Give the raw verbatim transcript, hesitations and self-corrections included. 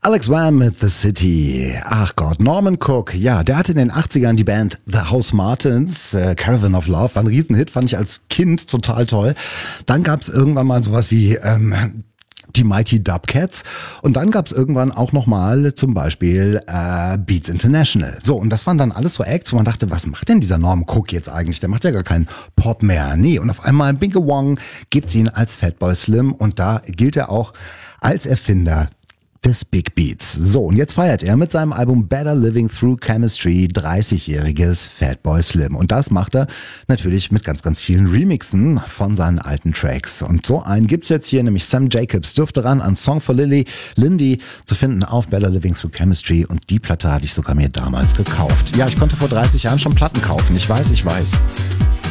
Alex Wham mit The City. Ach Gott, Norman Cook. Ja, der hatte in den achtzigern die Band The House Martins. Äh, Caravan of Love war ein Riesenhit, fand ich als Kind total toll. Dann gab es irgendwann mal sowas wie ähm, die Mighty Dubcats. Und dann gab es irgendwann auch nochmal zum Beispiel äh, Beats International. So, und das waren dann alles so Acts, wo man dachte, was macht denn dieser Norman Cook jetzt eigentlich? Der macht ja gar keinen Pop mehr. Nee, und auf einmal Bingo Wong gibt's ihn als Fatboy Slim und da gilt er auch als Erfinder des Big Beats. So, und jetzt feiert er mit seinem Album Better Living Through Chemistry dreißigjähriges Fatboy Slim. Und das macht er natürlich mit ganz, ganz vielen Remixen von seinen alten Tracks. Und so einen gibt's jetzt hier, nämlich Sam Jacobs dürfte ran an Song for Lily, Lindy zu finden auf Better Living Through Chemistry. Und die Platte hatte ich sogar mir damals gekauft. Ja, ich konnte vor dreißig Jahren schon Platten kaufen. Ich weiß, ich weiß.